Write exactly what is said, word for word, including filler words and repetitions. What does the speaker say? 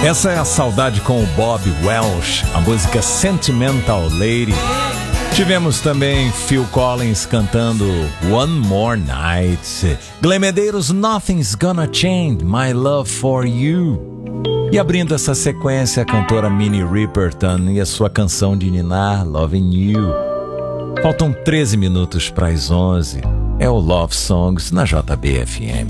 Essa é a saudade com o Bob Welch, a música Sentimental Lady. Tivemos também Phil Collins cantando One More Night, Glenn Medeiros, Nothing's Gonna Change My Love For You. E abrindo essa sequência, a cantora Minnie Riperton e a sua canção de ninar, Loving You. Faltam treze minutos para as onze. É o Love Songs na J B F M.